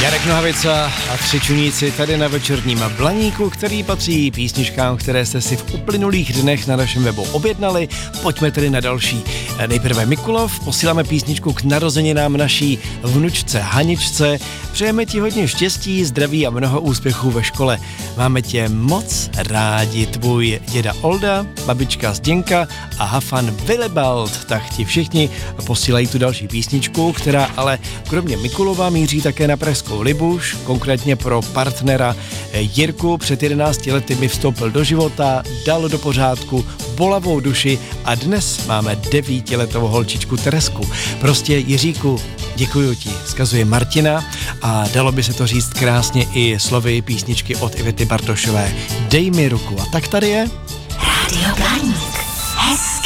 Jarek Nohavica a tři čuníci tady na večerním Blaníku, který patří písničkám, které jste si v uplynulých dnech na našem webu objednali. Pojďme tedy na další. Nejprve Mikulov, posíláme písničku k narozeninám naší vnučce Haničce. Přejeme ti hodně štěstí, zdraví a mnoho úspěchů ve škole. Máme tě moc rádi, tvůj děda Olda, babička Zděnka a Hafan Willibald. Tak ti všichni posílají tu další písničku, která ale kromě Mikulova míří také na pražskou Libuš, konkrétně pro partnera Jirku. Před 11 lety mi vstoupil do života, dal do pořádku bolavou duši a dnes máme 9letou holčičku Teresku. Prostě Jiříku, děkuju ti, vzkazuje Martina a dalo by se to říct krásně i slovy písničky od Ivety Bartošové. Dej mi ruku. A tak tady je